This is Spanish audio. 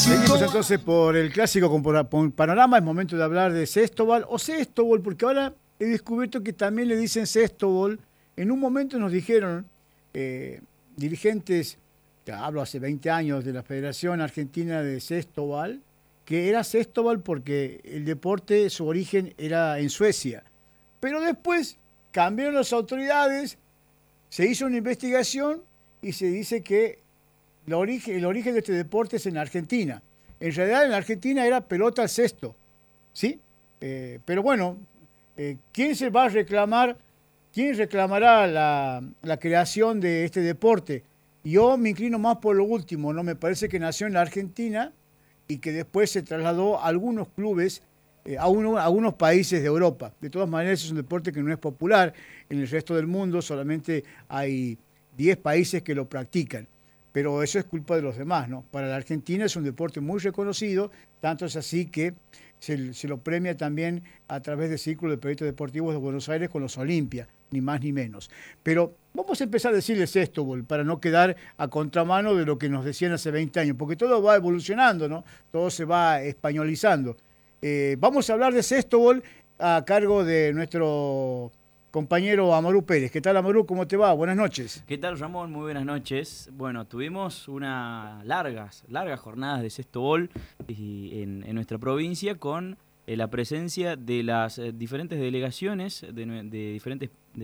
Seguimos entonces por el clásico con panorama. Es momento de hablar de Sestobal o Sestobol, porque ahora he descubierto que también le dicen Sestobol. En un momento nos dijeron dirigentes, te hablo hace 20 años, de la Federación Argentina de Sestobal, que era Sestobal porque el deporte, su origen era en Suecia. Pero después cambiaron las autoridades, se hizo una investigación y se dice que el origen de este deporte es en Argentina. En realidad en Argentina era pelota al cesto, ¿sí? Pero bueno, ¿quién se va a reclamar? ¿Quién reclamará la creación de este deporte? Yo me inclino más por lo último, ¿no? Me parece que nació en la Argentina y que después se trasladó a algunos clubes, a algunos países de Europa. De todas maneras, es un deporte que no es popular en el resto del mundo, solamente hay 10 países que lo practican. Pero eso es culpa de los demás, ¿no? Para la Argentina es un deporte muy reconocido, tanto es así que se lo premia también a través del Círculo de Periodistas Deportivos de Buenos Aires con los Olimpia, ni más ni menos. Pero vamos a empezar a decirles esto, para no quedar a contramano de lo que nos decían hace 20 años, porque todo va evolucionando, ¿no? Todo se va españolizando. Vamos a hablar de Sestobol a cargo de nuestro compañero Amarú Pérez. ¿Qué tal, Amarú? ¿Cómo te va? Buenas noches. ¿Qué tal, Ramón? Muy buenas noches. Bueno, tuvimos unas largas jornadas de Sestobol en nuestra provincia con la presencia de las diferentes delegaciones de diferentes